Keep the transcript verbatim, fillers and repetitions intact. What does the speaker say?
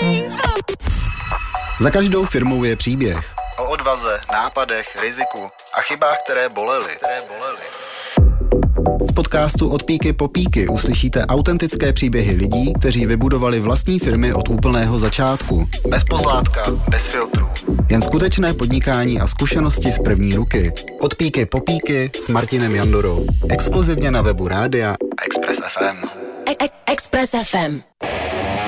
Za každou firmou je příběh. O odvaze, nápadech, riziku a chybách, které bolely. Které bolely. V podcastu Od píky po píky uslyšíte autentické příběhy lidí, kteří vybudovali vlastní firmy od úplného začátku. Bez pozlátka, bez filtrů. Jen skutečné podnikání a zkušenosti z první ruky. Od píky po píky s Martinem Jandorou. Exkluzivně na webu Rádia Express ef em. Express ef em.